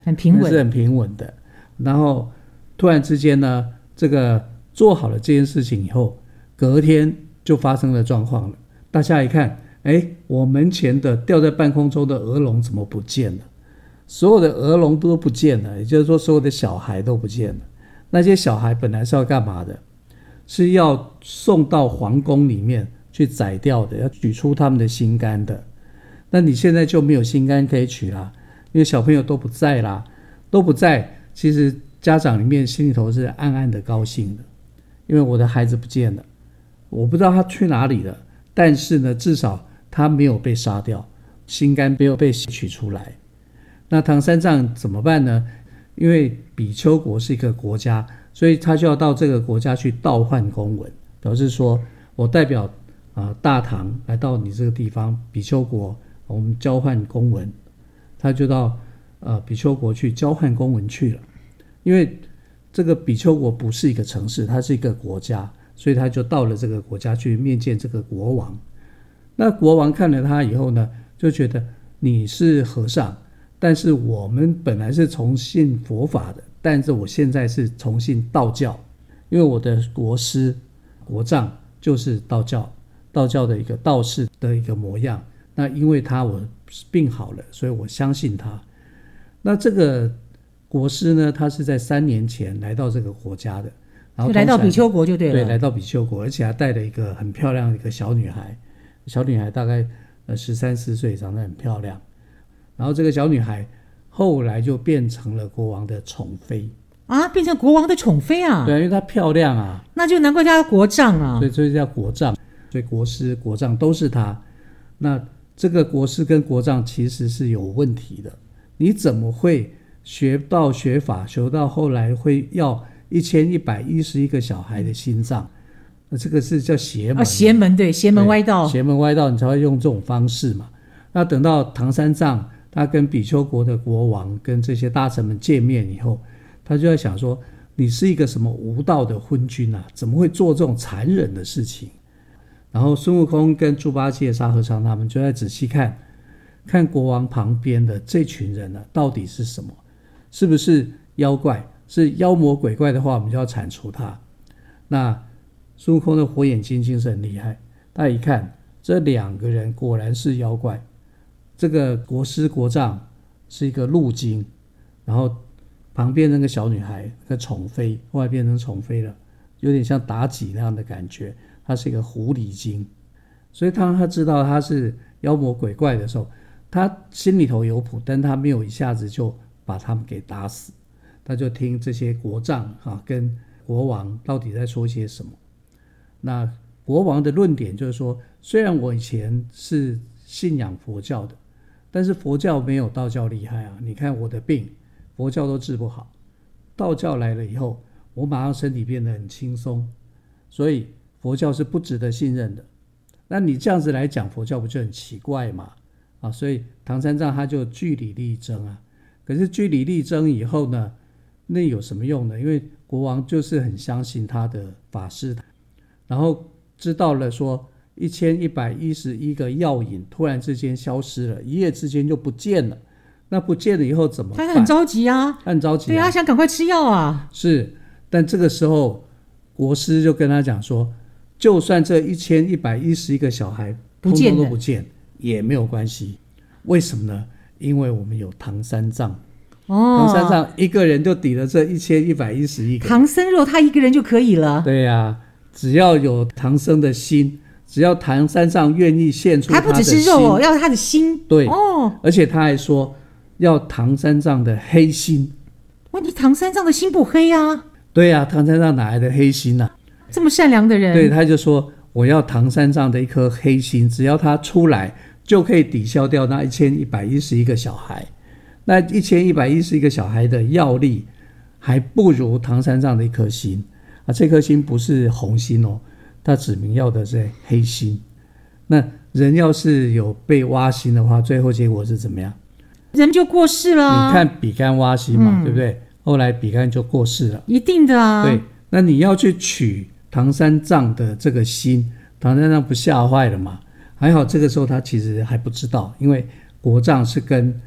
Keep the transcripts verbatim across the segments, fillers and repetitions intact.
很平稳， 是很平稳的。然后突然之间呢，这个做好了这件事情以后，隔天就发生了状况了。大家一看，哎，我门前的吊在半空中的鹅笼怎么不见了？所有的鹅笼都不见了，也就是说所有的小孩都不见了。那些小孩本来是要干嘛的？是要送到皇宫里面去宰掉的，要取出他们的心肝的。那你现在就没有心肝可以取啦，因为小朋友都不在啦，都不在。其实家长里面心里头是暗暗的高兴的，因为我的孩子不见了，我不知道他去哪里了，但是呢，至少他没有被杀掉，心肝没有被取出来。那唐三藏怎么办呢？因为比丘国是一个国家，所以他就要到这个国家去倒换公文，表示说我代表、呃、大唐来到你这个地方比丘国，我们交换公文。他就到、呃、比丘国去交换公文去了。因为这个比丘国不是一个城市，它是一个国家，所以他就到了这个国家去面见这个国王。那国王看了他以后呢，就觉得你是和尚，但是我们本来是崇信佛法的，但是我现在是崇信道教，因为我的国师国丈就是道教，道教的一个道士的一个模样。那因为他我病好了，所以我相信他。那这个国师呢，他是在三年前来到这个国家的，然后就来到比丘国就对了。 对，来到比丘国，而且还带了一个很漂亮的一个小女孩，小女孩大概呃十三四岁，长得很漂亮。然后这个小女孩后来就变成了国王的宠妃啊，变成国王的宠妃啊？ 对，因为她漂亮啊， 那就难怪叫国丈啊。 所以所以叫国丈，所以国师国丈都是她。那这个国师跟国丈其实是有问题的，你怎么会学到学法，学到后来会要一千一百一十一个小孩的心脏？那这个是叫邪门啊， 邪门，对，邪门歪道， 邪门歪道，你才会用这种方式嘛。那等到唐三藏他跟比丘国的国王跟这些大臣们见面以后，他就在想说，你是一个什么无道的昏君啊，怎么会做这种残忍的事情？然后孙悟空跟猪八戒沙和尚他们就在仔细看看国王旁边的这群人啊，到底是什么？是不是妖怪？是妖魔鬼怪的话，我们就要铲除它。那孙悟空的火眼金睛是很厉害，他一看这两个人果然是妖怪。这个国师国丈是一个鹿精，然后旁边那个小女孩那个宠妃，后来变成宠妃了，有点像妲己那样的感觉，她是一个狐狸精。所以当他知道他是妖魔鬼怪的时候，他心里头有谱，但他没有一下子就把他们给打死，他就听这些国丈、啊、跟国王到底在说些什么。那国王的论点就是说，虽然我以前是信仰佛教的，但是佛教没有道教厉害啊！你看我的病，佛教都治不好，道教来了以后，我马上身体变得很轻松，所以佛教是不值得信任的。那你这样子来讲，佛教不就很奇怪吗？啊，所以唐三藏他就据理力争啊。可是据理力争以后呢，那有什么用呢？因为国王就是很相信他的法师，然后知道了说一千一百一十一个药引突然之间消失了，一夜之间就不见了。那不见了以后怎么办？ 他很着急啊， 他很着急、啊、 对啊，他想赶快吃药啊。 是，但这个时候国师就跟他讲说，就算这一千一百一十一个小孩通通都不见也没有关系。为什么呢？因为我们有唐三藏。哦，唐三藏一个人就抵了这一千一百一十一个。 唐僧肉他一个人就可以了。 对啊，只要有唐僧的心，只要唐三藏愿意献出他的心， 还不只是肉哦，要他的心。 对哦，而且他还说要唐三藏的黑心。 问题唐三藏的心不黑啊。 对啊，唐三藏哪来的黑心啊？ 这么善良的人。 对，他就说我要唐三藏的一颗黑心，只要他出来就可以抵消掉那一千一百一十一个小孩。那一千一百一十一个小孩的药力还不如唐三藏的一颗心啊！这颗心不是红心哦，他指明要的是黑心。那人要是有被挖心的话，最后结果是怎么样？ 人就过世了。 你看比干挖心嘛、嗯、对不对？后来比干就过世了。 一定的啊。 对，那你要去取唐三藏的这个心，唐三藏不吓坏了嘛？还好这个时候他其实还不知道，因为国丈是跟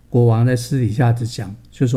国王在私底下只讲，就说